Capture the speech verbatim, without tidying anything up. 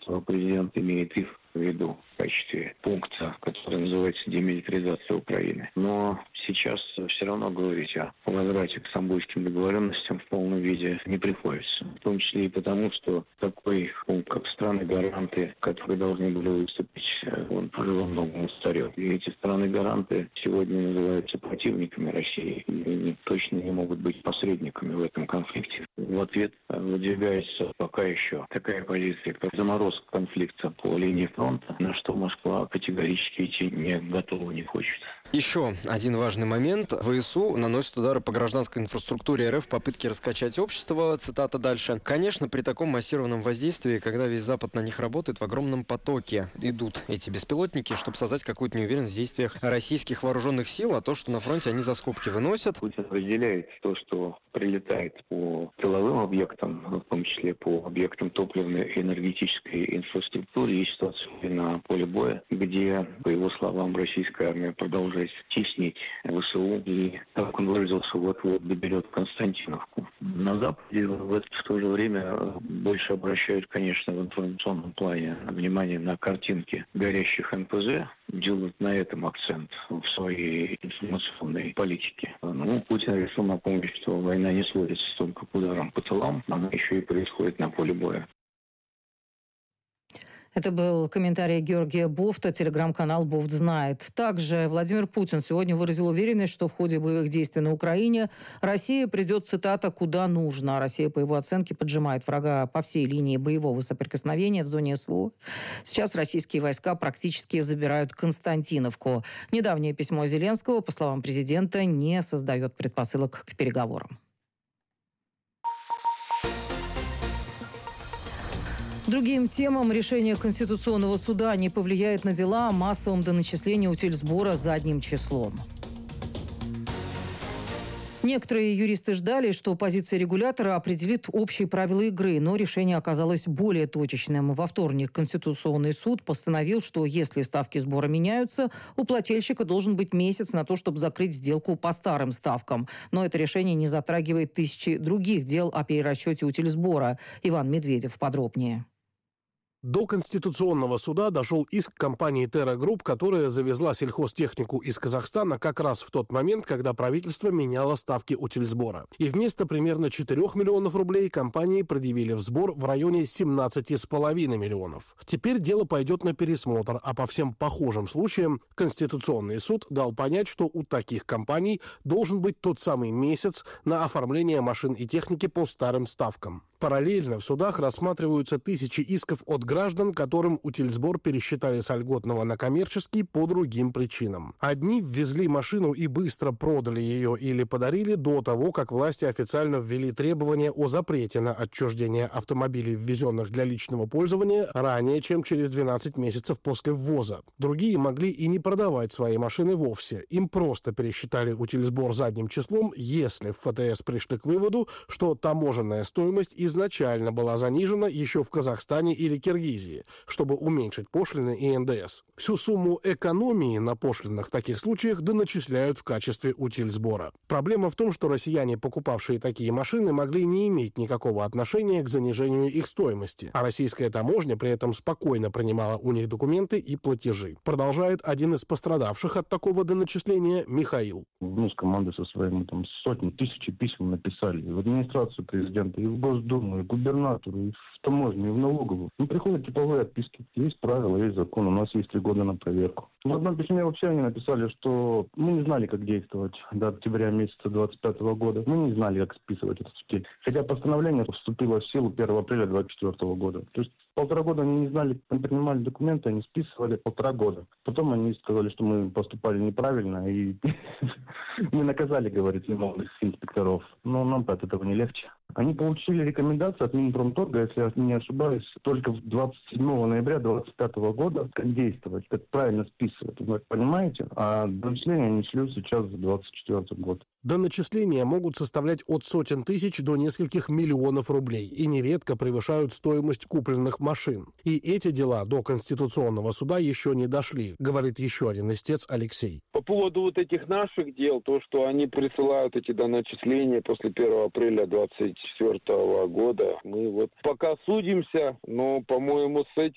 что президент имеет их в виду в качестве пункта, который называется демилитаризация Украины. Но сейчас все равно говорить о возврате к Стамбульским договоренностям в полном виде не приходится. В том числе и потому, что такой пункт, как страны-гаранты, которые должны были выступить, он уже во многом устарел. И эти страны-гаранты сегодня называются противниками России и точно не могут быть посредниками в этом конфликте. В ответ выдвигается пока еще такая позиция, как заморозка конфликта по линии фронта, на что Москва категорически идти не готова, не хочет. Еще один важный момент. ВСУ наносит удары по гражданской инфраструктуре РФ в попытке раскачать общество. Цитата дальше. Конечно, при таком массированном воздействии, когда весь Запад на них работает в огромном потоке, идут эти беспилотники, чтобы создать какую-то неуверенность в действиях российских вооруженных сил, а то, что на фронте они за скобки выносят. Путин разделяет то, что прилетает по тыловым объектам, в том числе по объектам топливной и энергетической инфраструктуры. Есть ситуация на поле боя, где, по его словам, российская армия продолжает теснить ВСУ, и, как он выразился, вот-вот доберет Константиновку. На Западе в, это, в то же время больше обращают, конечно, в информационном плане внимание на картинки горящих эн пэ зэ, делают на этом акцент в своей информационной политике. Ну, Путин решил напомнить, что война не сводится только к ударам по тылам, она еще и происходит на поле боя. Это был комментарий Георгия Бофта, телеграм-канал «Бофт знает». Также Владимир Путин сегодня выразил уверенность, что в ходе боевых действий на Украине Россия придет, цитата, «куда нужно». Россия, по его оценке, поджимает врага по всей линии боевого соприкосновения в зоне эс вэ о. Сейчас российские войска практически забирают Константиновку. Недавнее письмо Зеленского, по словам президента, не создает предпосылок к переговорам. Другим темам решение Конституционного суда не повлияет на дела о массовом доначислении утильсбора задним числом. Некоторые юристы ждали, что позиция регулятора определит общие правила игры, но решение оказалось более точечным. Во вторник Конституционный суд постановил, что если ставки сбора меняются, у плательщика должен быть месяц на то, чтобы закрыть сделку по старым ставкам. Но это решение не затрагивает тысячи других дел о перерасчете утильсбора. Иван Медведев подробнее. До Конституционного суда дошел иск компании «Терра Групп», которая завезла сельхозтехнику из Казахстана как раз в тот момент, когда правительство меняло ставки утильсбора. И вместо примерно четырёх миллионов рублей компании предъявили в сбор в районе семнадцати с половиной миллионов. Теперь дело пойдет на пересмотр, а по всем похожим случаям Конституционный суд дал понять, что у таких компаний должен быть тот самый месяц на оформление машин и техники по старым ставкам. Параллельно в судах рассматриваются тысячи исков от граждан, которым утильсбор пересчитали с льготного на коммерческий по другим причинам. Одни ввезли машину и быстро продали ее или подарили до того, как власти официально ввели требования о запрете на отчуждение автомобилей, ввезенных для личного пользования, ранее, чем через двенадцать месяцев после ввоза. Другие могли и не продавать свои машины вовсе. Им просто пересчитали утильсбор задним числом, если в эф тэ эс пришли к выводу, что таможенная стоимость изначально была занижена еще в Казахстане или Киргизии, чтобы уменьшить пошлины и эн дэ эс. Всю сумму экономии на пошлинах в таких случаях доначисляют в качестве утильсбора. Проблема в том, что россияне, покупавшие такие машины, могли не иметь никакого отношения к занижению их стоимости, а российская таможня при этом спокойно принимала у них документы и платежи. Продолжает один из пострадавших от такого доначисления Михаил. Мы с командой со своими там сотни, тысячи писем написали и в администрацию президента, и в Госдуму, и в губернатору, и в таможню, и в налоговую. Ну, приходят типовые отписки. Есть правила, есть закон, у нас есть три года на проверку. В одном письме вообще они написали, что мы не знали, как действовать до октября месяца двадцать пятого года. Мы не знали, как списывать этот утиль. Хотя постановление вступило в силу первого апреля двадцать четвёртого года. То есть полтора года они не знали, они принимали документы, они списывали полтора года. Потом они сказали, что мы поступали неправильно, и мы наказали, говорит, виновных инспекторов. Но нам от этого не легче. Они получили рекомендацию от Минпромторга, если я не ошибаюсь, только двадцать седьмого ноября двадцать пятого года, как действовать, как правильно списывать. Вы понимаете? А доначисления они шлют сейчас за двадцать четвёртый год. Доначисления могут составлять от сотен тысяч до нескольких миллионов рублей и нередко превышают стоимость купленных машин. И эти дела до Конституционного суда еще не дошли, говорит еще один истец Алексей. По поводу вот этих наших дел, то, что они присылают эти доначисления после первого апреля двадцать четвёртого года, мы вот пока судимся, но, по-моему, с этим